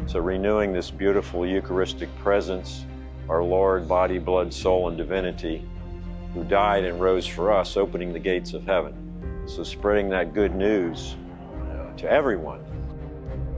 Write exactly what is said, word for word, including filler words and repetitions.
So renewing this beautiful Eucharistic presence, our Lord, body, blood, soul, and divinity, who died and rose for us, opening the gates of heaven. So spreading that good news uh, to everyone,